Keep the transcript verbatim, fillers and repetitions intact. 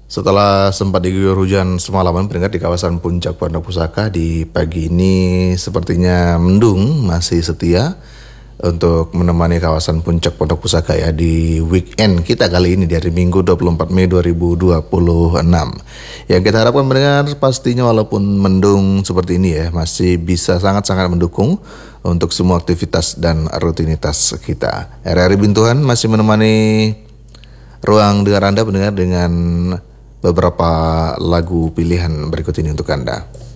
Setelah sempat diguyur hujan semalaman pendengar di kawasan Puncak Pondok Pusaka, di pagi ini sepertinya mendung masih setia untuk menemani kawasan Puncak Pondok Pusaka ya di weekend kita kali ini dari Minggu dua puluh empat Mei dua ribu dua puluh enam. Yang kita harapkan mendengar pastinya walaupun mendung seperti ini ya masih bisa sangat-sangat mendukung untuk semua aktivitas dan rutinitas kita. R R I Bintuhan masih menemani ruang dengar Anda mendengar dengan beberapa lagu pilihan berikut ini untuk Anda.